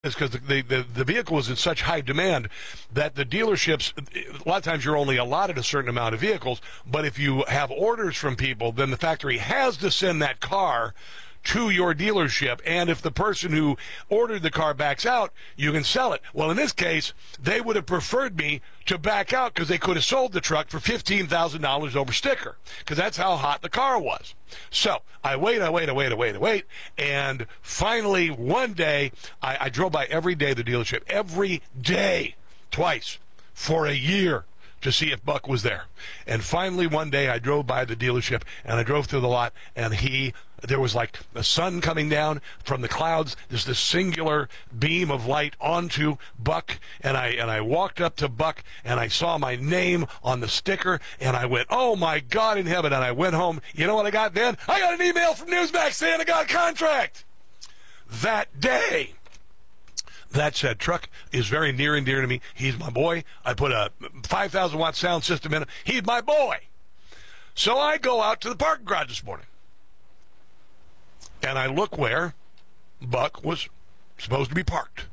is because the vehicle was in such high demand that the dealerships, a lot of times you're only allotted a certain amount of vehicles, but if you have orders from people, then the factory has to send that car to your dealership, and if the person who ordered the car backs out, you can sell it. Well, in this case, they would have preferred me to back out because they could have sold the truck for $15,000 over sticker, because that's how hot the car was. So I wait, and finally one day, I drove by every day the dealership, every day, twice, for a year, to see if Buck was there. And finally one day I drove by the dealership, and I drove through the lot, and there was like the sun coming down from the clouds. There's this singular beam of light onto Buck, and I walked up to Buck, and I saw my name on the sticker, and I went, oh my God in heaven, and I went home. You know what I got then? I got an email from Newsmax saying I got a contract that day. That said truck is very near and dear to me. He's my boy. I put a 5,000 watt sound system in it. He's my boy. So I go out to the parking garage this morning, and I look where Buck was supposed to be parked.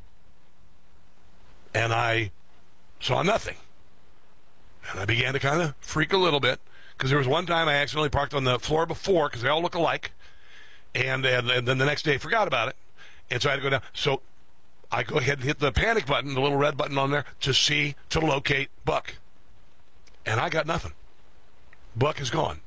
And I saw nothing. And I began to kind of freak a little bit, because there was one time I accidentally parked on the floor before, because they all look alike. And then the next day forgot about it. And so I had to go down. So I go ahead and hit the panic button, the little red button on there, to locate Buck. And I got nothing. Buck is gone.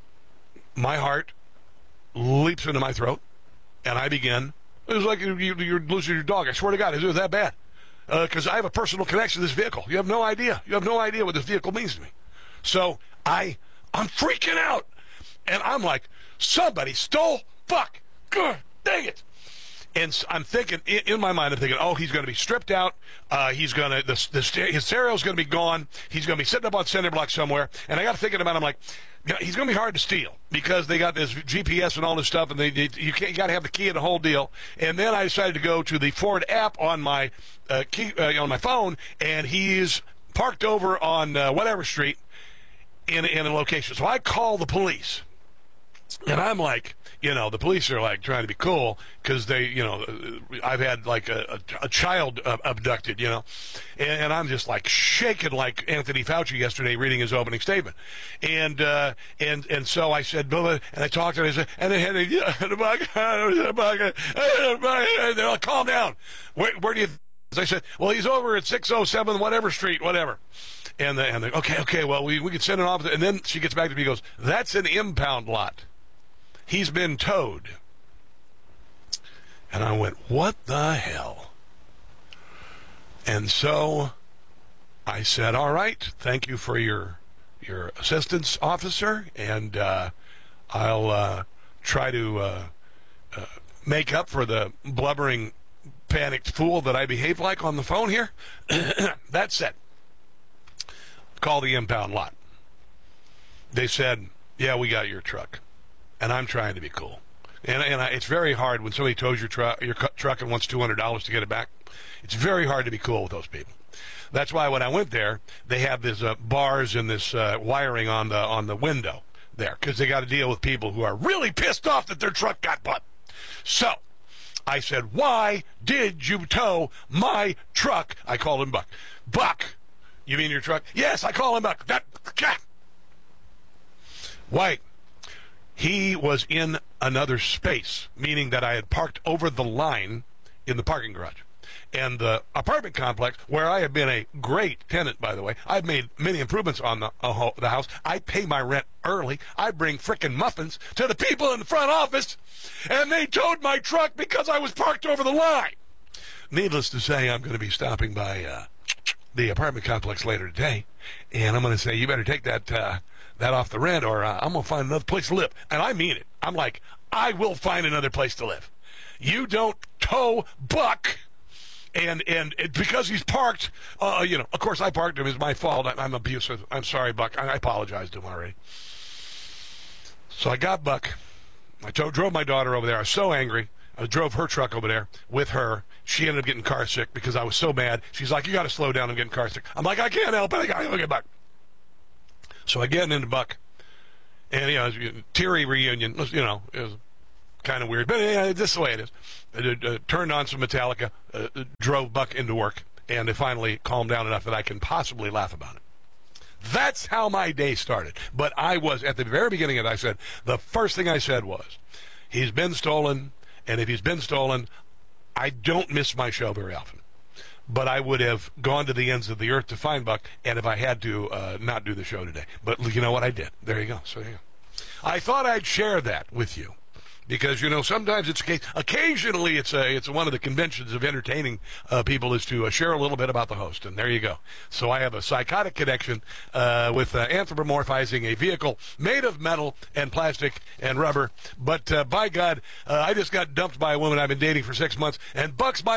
My heart leaps into my throat, and I begin. It was like you're losing your dog. I swear to God, it was that bad. Because I have a personal connection to this vehicle. You have no idea. You have no idea what this vehicle means to me. So I'm freaking out. And I'm like, somebody stole Buck. God, dang it. And I'm thinking, in my mind, I'm thinking, oh, he's going to be stripped out. His stereo's going to be gone. He's going to be sitting up on center block somewhere. And I got to thinking about it, I'm like, he's going to be hard to steal, because they got this GPS and all this stuff, and you got to have the key and the whole deal. And then I decided to go to the Ford app on my on my phone, and he's parked over on whatever street in a location. So I call the police, and I'm like, the police are like trying to be cool, because they, I've had like a child abducted, and I'm just like shaking like Anthony Fauci yesterday reading his opening statement. And so I said, and I talked to him, and they had they're like, calm down. Where do you, I said, well, he's over at 607 whatever street, whatever. And they okay, well, we could send an officer. And then she gets back to me and goes, that's an impound lot. He's been towed. And I went, what the hell? And so I said, all right, thank you for your assistance, officer, and I'll try to make up for the blubbering, panicked fool that I behaved like on the phone here. That said, call the impound lot. They said, yeah, we got your truck. And I'm trying to be cool. And it's very hard when somebody tows your truck and wants $200 to get it back. It's very hard to be cool with those people. That's why when I went there, they have this bars and this wiring on the window there, because they got to deal with people who are really pissed off that their truck got bought. So I said, why did you tow my truck? I called him Buck. Buck, you mean your truck? Yes, I call him Buck. White. He was in another space, meaning that I had parked over the line in the parking garage. And the apartment complex, where I have been a great tenant, by the way, I've made many improvements on the house. I pay my rent early. I bring frickin' muffins to the people in the front office, and they towed my truck because I was parked over the line. Needless to say, I'm going to be stopping by the apartment complex later today, and I'm going to say, you better take that off the rent, or I'm going to find another place to live. And I mean it. I'm like, I will find another place to live. You don't tow Buck, and because he's parked, of course I parked him. It's my fault. I'm abusive. I'm sorry, Buck. I apologized to him already. So I got Buck. I drove my daughter over there. I was so angry. I drove her truck over there with her. She ended up getting car sick because I was so mad. She's like, you got to slow down. I'm getting car sick. I'm like, I can't help it. I got to get Buck. So I get into Buck, and teary reunion. It was kind of weird. But this is the way it is. Turned on some Metallica, drove Buck into work, and it finally calmed down enough that I can possibly laugh about it. That's how my day started. But I was, at the very beginning of it, I said, the first thing I said was, he's been stolen, and if he's been stolen, I don't miss my show very often. But I would have gone to the ends of the earth to find Buck, and if I had to, not do the show today. But you know what? I did. There you go. So there you go. I thought I'd share that with you. Because, sometimes it's occasionally it's one of the conventions of entertaining people is to share a little bit about the host. And there you go. So I have a psychotic connection with anthropomorphizing a vehicle made of metal and plastic and rubber. But by God, I just got dumped by a woman I've been dating for 6 months, and Buck's my